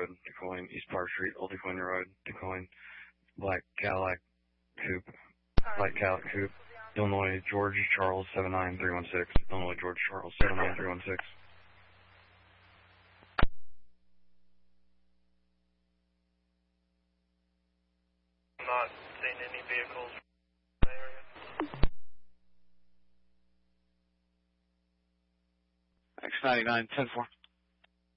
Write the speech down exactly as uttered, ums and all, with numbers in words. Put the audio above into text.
Road, DeCoin, East Park Street, Old DeCoin Road, DeCoin, Black Cadillac Coupe, Black Cadillac Coupe, Illinois George Charles seven nine three one six, Illinois George Charles seven nine three one six. I'm not seeing any vehicles in the area. X ninety-nine, ten four.